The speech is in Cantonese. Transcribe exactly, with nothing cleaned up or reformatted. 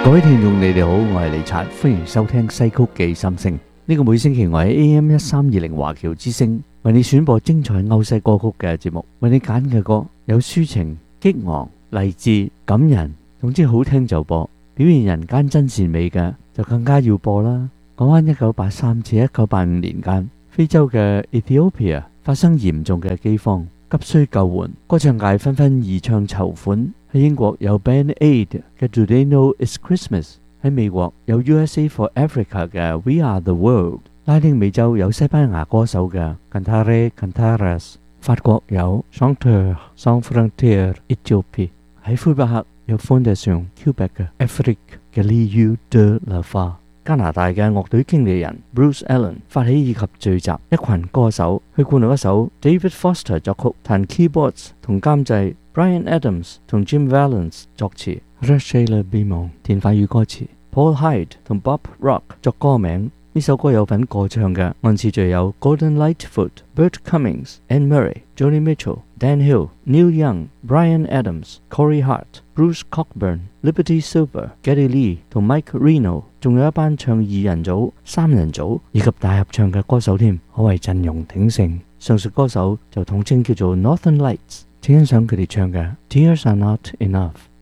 各位聽眾你哋好，我係李察，歡迎收聽西曲記心聲。呢個每星期我喺 A M 一三二零華僑之聲為你選播精彩歐西歌曲嘅節目，為你揀嘅歌有抒情、激昂、勵志、感人，總之好聽就播，表現人間真善美嘅就更加要播啦。講翻一九八三至一九八五年間，非洲嘅 Ethiopia 發生嚴重嘅饑荒，急需救援，歌唱界紛紛義唱籌款。喺英國有 Band Aid 嘅 Do They Know It's Christmas， 喺美國有 U S A for Africa 嘅 We Are the World， 拉丁美洲有西班牙歌手嘅 Cantare Cantares， 法國有 Chanteurs Sans Frontières Ethiopie， 喺魁北克有 Fondation Québec 嘅 Afrique嘅 Lieu de la Foi。加拿大嘅樂隊經理人 Bruce Allen 發起以及聚集一群歌手去灌錄一首 David Foster 作曲、彈 keyboards 同監製 Bryan Adams 同 Jim Vallance 作詞 Rachel Bimon 填法語歌詞 Paul Hyde 同 Bob Rock 作歌名。呢首歌有份過唱嘅按次序有 Gordon Lightfoot、Bert Cummings、Anne Murray、Joni Mitchell、Dan Hill、Neil Young、Bryan Adams、Corey Hart、Bruce Cockburn、Liberty Silver、Geddy Lee 同 Mike Reno， 仲有一班唱二人組、三人組以及大合唱嘅歌手添，可謂陣容鼎盛。上述歌手就統稱叫做 Northern Lights， 請欣賞佢哋唱嘅 Tears Are Not Enough。